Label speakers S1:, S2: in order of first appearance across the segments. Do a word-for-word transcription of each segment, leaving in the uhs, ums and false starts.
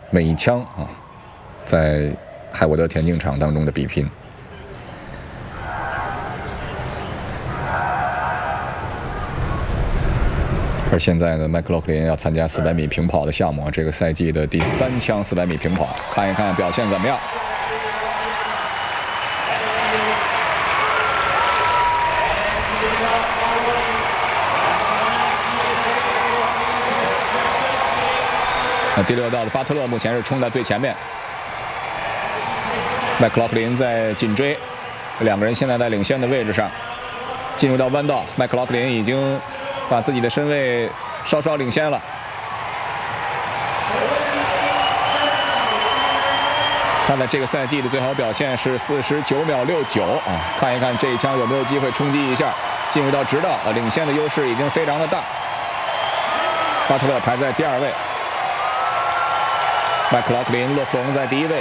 S1: 每一枪啊，在海沃德田径场当中的比拼。而现在呢，麦克劳克林要参加四百米平跑的项目，这个赛季的第三枪四百米平跑，看一看表现怎么样。那第六道的巴特勒目前是冲在最前面，麦克劳克林在紧追，两个人现在在领先的位置上。进入到弯道，麦克劳克林已经把自己的身位稍稍领先了。他在这个赛季的最好表现是四十九秒六九啊，看一看这一枪有没有机会冲击一下，进入到直道，呃，领先的优势已经非常的大。巴特勒排在第二位，麦克劳克林、勒弗隆在第一位。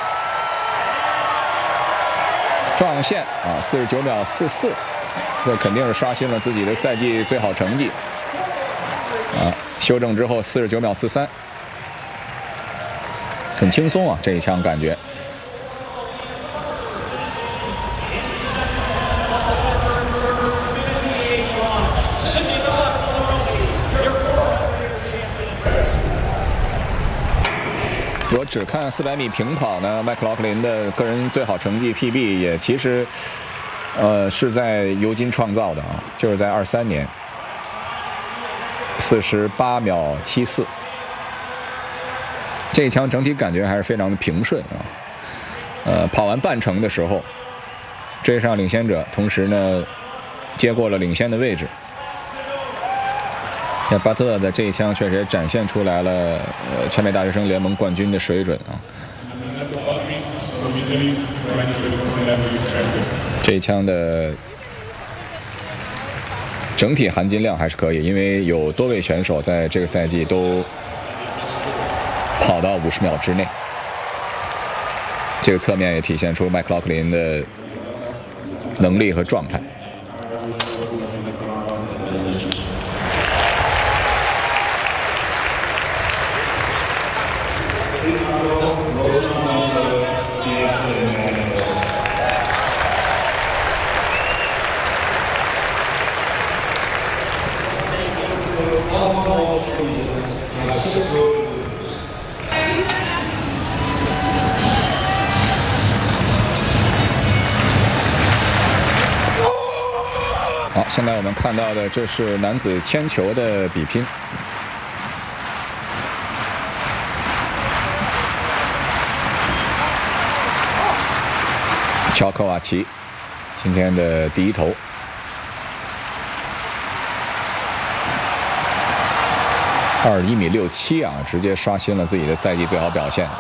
S1: 撞线啊，四十九秒四四。这肯定是刷新了自己的赛季最好成绩啊！修正之后四十九秒四三，很轻松啊！这一枪感觉。如果只看四百米平跑呢，麦克劳克林的个人最好成绩 P B 也其实。呃，是在尤金创造的啊，就是在二三年，四十八秒七四，这一枪整体感觉还是非常的平顺啊。呃，跑完半程的时候，追上领先者，同时呢，接过了领先的位置。那巴特勒在这一枪确实也展现出来了，呃，全美大学生联盟冠军的水准啊。这一枪的整体含金量还是可以，因为有多位选手在这个赛季都跑到五十秒之内。这个侧面也体现出麦克劳克林的能力和状态。好，现在我们看到的这是男子铅球的比拼。乔科瓦奇今天的第一投。二十一米六七啊，直接刷新了自己的赛季最好表现。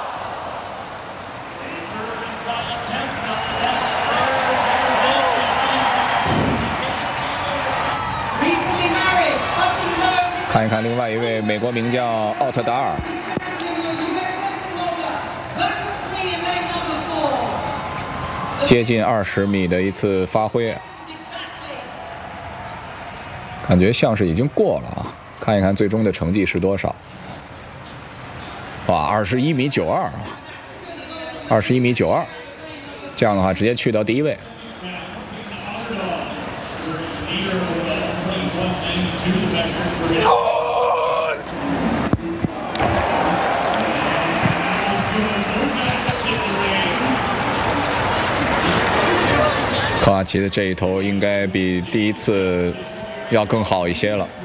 S1: 看一看另外一位美国名将奥特达尔，接近二十米的一次发挥，感觉像是已经过了啊。看一看最终的成绩是多少？哇，二十一米九二啊，二十一米九二，这样的话直接去到第一位。科瓦奇的这一投应该比第一次要更好一些了。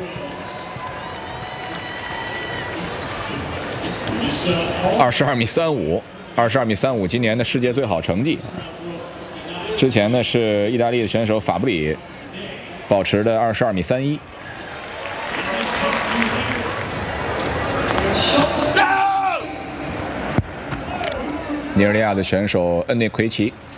S1: 二十二米三五，二十二米三五，今年的世界最好成绩。之前呢是意大利的选手法布里保持的二十二米三一。尼日利亚的选手恩内奎奇